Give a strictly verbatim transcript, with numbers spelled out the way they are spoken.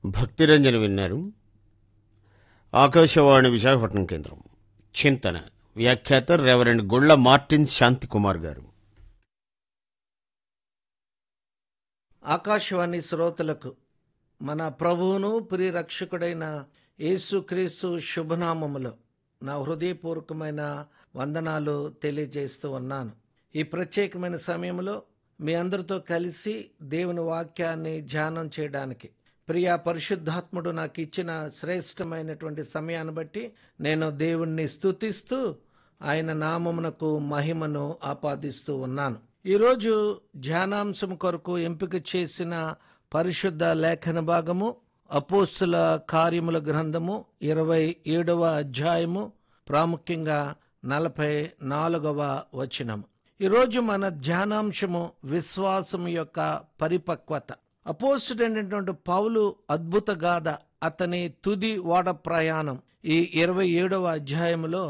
భక్తిరంజన విన్నారు. ఆకాశవాణి విశాఖపట్నం కేంద్రం. చింతన వ్యాఖ్యాత రెవరెండ్ గుళ్ళ మార్టిన్ శాంతి కుమార్ గారు. ఆకాశవాణి శ్రోతలకు మన ప్రభువును ప్రియరక్షకుడైన యేసుక్రీస్తు శుభనామములో నా హృదయపూర్వకమైన వందనాలు తెలియజేస్తూ ఉన్నాను. ఈ ప్రత్యేకమైన సమయంలో మీ అందరితో కలిసి దేవుని వాక్యాన్ని ధ్యానం చేయడానికి ప్రియా పరిశుద్ధాత్ముడు నాకు ఇచ్చిన శ్రేష్టమైనటువంటి సమయాన్ని బట్టి నేను దేవుణ్ణి స్తుతిస్తూ ఆయన నామమునకు మహిమను ఆపాదిస్తూ ఉన్నాను. ఈరోజు ధ్యానాంశం కొరకు ఎంపిక చేసిన పరిశుద్ధ లేఖన భాగము అపోస్తుల కార్యముల గ్రంథము ఇరవై ఏడవ అధ్యాయము, ప్రాముఖ్యంగా నలభై నాలుగవ వచనము. ఈరోజు మన ధ్యానాంశము విశ్వాసం యొక్క పరిపక్వత. అపోస్తుడైనటువంటి పౌలు అద్భుత గాథ, అతని తుది ఓడ ప్రయాణం ఈ ఇరవై ఏడవ అధ్యాయములో